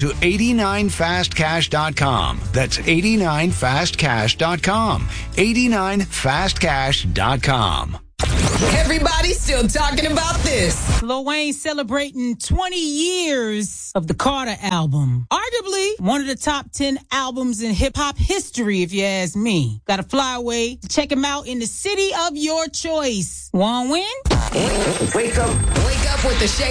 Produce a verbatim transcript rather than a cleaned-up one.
to eighty-nine fast cash dot com. That's eighty-nine fast cash dot com. eighty-nine fast cash dot com. Everybody's still talking about this. Lil Wayne celebrating twenty years of the Carter album. Arguably one of the top ten albums in hip-hop history, if you ask me. Gotta fly away to check him out in the city of your choice. Want win? Wake up. Wake up with the Shay